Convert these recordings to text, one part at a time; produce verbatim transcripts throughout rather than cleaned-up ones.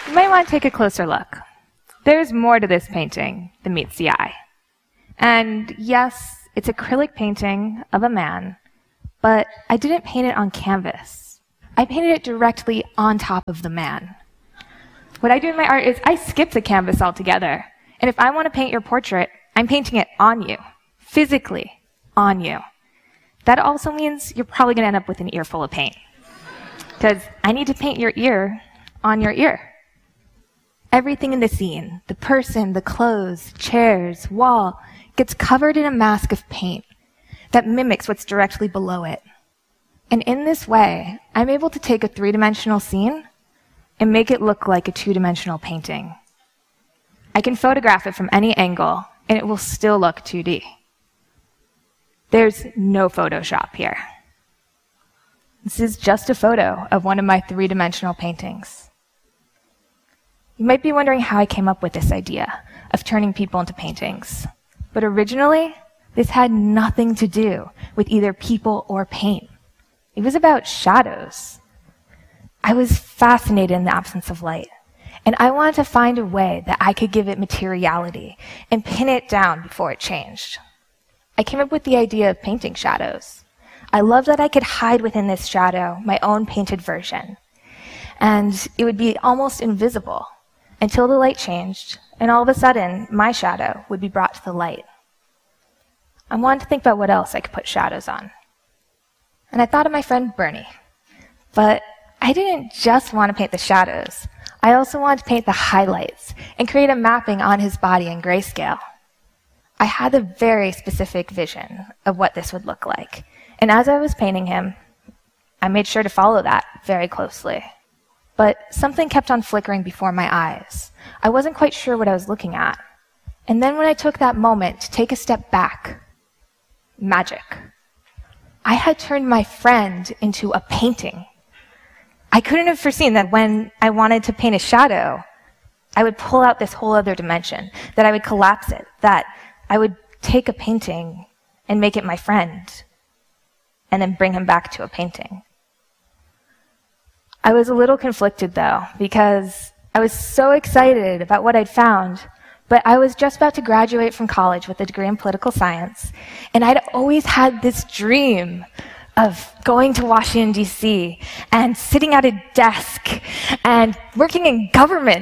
You might want to take a closer look. There's more to this painting than meets the eye. And yes, it's acrylic painting of a man, but I didn't paint it on canvas. I painted it directly on top of the man. What I do in my art is I skip the canvas altogether. And if I want to paint your portrait, I'm painting it on you, physically on you. That also means you're probably going to end up with an ear full of paint, because I need to paint your ear on your ear. Everything in the scene, the person, the clothes, chairs, wall, gets covered in a mask of paint that mimics what's directly below it. And in this way, I'm able to take a three-dimensional scene and make it look like a two-dimensional painting. I can photograph it from any angle, and it will still look two D. There's no Photoshop here. This is just a photo of one of my three-dimensional paintings. You might be wondering how I came up with this idea of turning people into paintings. But originally, this had nothing to do with either people or paint. It was about shadows. I was fascinated in the absence of light, and I wanted to find a way that I could give it materiality and pin it down before it changed. I came up with the idea of painting shadows. I loved that I could hide within this shadow my own painted version, and it would be almost invisible until the light changed, and all of a sudden, my shadow would be brought to the light. I wanted to think about what else I could put shadows on. And I thought of my friend Bernie. But I didn't just want to paint the shadows. I also wanted to paint the highlights and create a mapping on his body in grayscale. I had a very specific vision of what this would look like. And as I was painting him, I made sure to follow that very closely. But something kept on flickering before my eyes. I wasn't quite sure what I was looking at. And then when I took that moment to take a step back, magic. I had turned my friend into a painting. I couldn't have foreseen that when I wanted to paint a shadow, I would pull out this whole other dimension, that I would collapse it, that I would take a painting and make it my friend, and then bring him back to a painting. I was a little conflicted, though, because I was so excited about what I'd found, but I was just about to graduate from college with a degree in political science, and I'd always had this dream of going to Washington, D C, and sitting at a desk and working in government.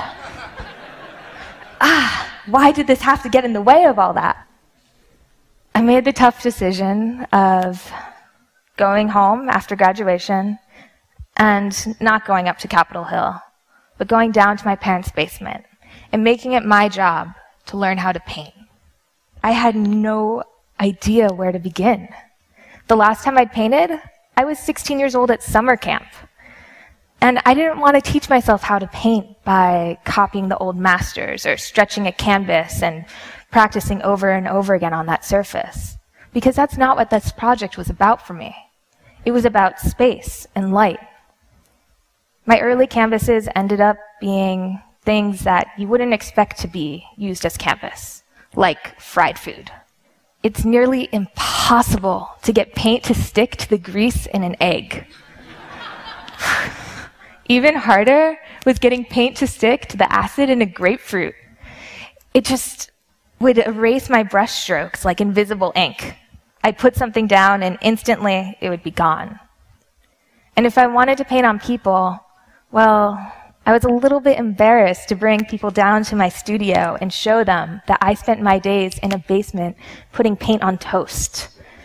ah, why did this have to get in the way of all that? I made the tough decision of going home after graduation and not going up to Capitol Hill, but going down to my parents' basement and making it my job to learn how to paint. I had no idea where to begin. The last time I'd painted, I was sixteen years old at summer camp. And I didn't want to teach myself how to paint by copying the old masters or stretching a canvas and practicing over and over again on that surface, because that's not what this project was about for me. It was about space and light. My early canvases ended up being things that you wouldn't expect to be used as canvas, like fried food. It's nearly impossible to get paint to stick to the grease in an egg. Even harder was getting paint to stick to the acid in a grapefruit. It just would erase my brush strokes like invisible ink. I'd put something down and instantly it would be gone. And if I wanted to paint on people, well, I was a little bit embarrassed to bring people down to my studio and show them that I spent my days in a basement putting paint on toast.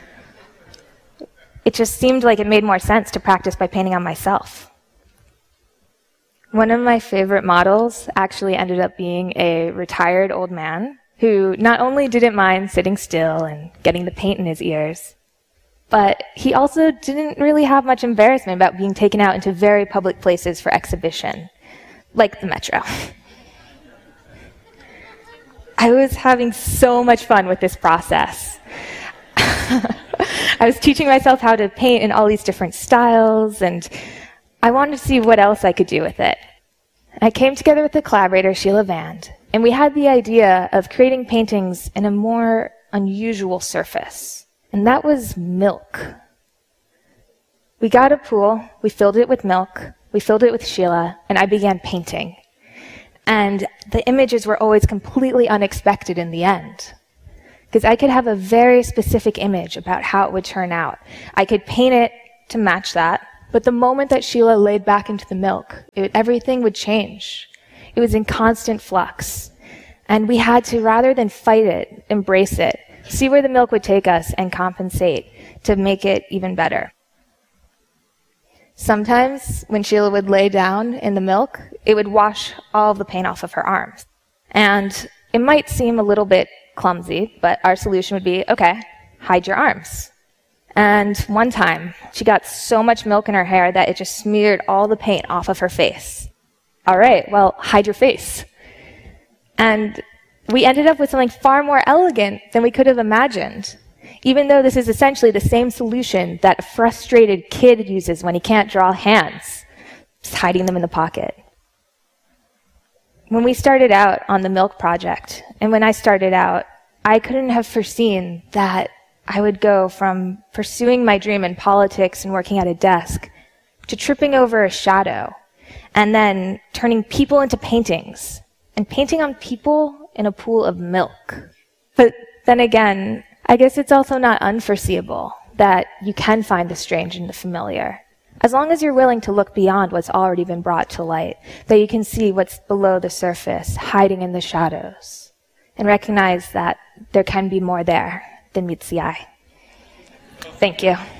It just seemed like it made more sense to practice by painting on myself. One of my favorite models actually ended up being a retired old man who not only didn't mind sitting still and getting the paint in his ears, but he also didn't really have much embarrassment about being taken out into very public places for exhibition, like the Metro. I was having so much fun with this process. I was teaching myself how to paint in all these different styles, and I wanted to see what else I could do with it. I came together with the collaborator, Sheila Vand, and we had the idea of creating paintings in a more unusual surface, and that was milk. We got a pool, we filled it with milk, we filled it with Sheila, and I began painting And the images were always completely unexpected in the end. Because I could have a very specific image about how it would turn out. I could paint it to match that, but the moment that Sheila laid back into the milk, it, everything would change. It was in constant flux. And we had to, rather than fight it, embrace it, see where the milk would take us and compensate to make it even better. Sometimes, when Sheila would lay down in the milk, it would wash all of the paint off of her arms. And it might seem a little bit clumsy, but our solution would be, okay, hide your arms. And one time, she got so much milk in her hair that it just smeared all the paint off of her face. All right, well, hide your face. And we ended up with something far more elegant than we could have imagined, even though this is essentially the same solution that a frustrated kid uses when he can't draw hands, just hiding them in the pocket. When we started out on the milk project, and when I started out, I couldn't have foreseen that I would go from pursuing my dream in politics and working at a desk to tripping over a shadow and then turning people into paintings and painting on people in a pool of milk. But then again, I guess it's also not unforeseeable that you can find the strange in the familiar. As long as you're willing to look beyond what's already been brought to light, that you can see what's below the surface, hiding in the shadows, and recognize that there can be more there than meets the eye. Thank you.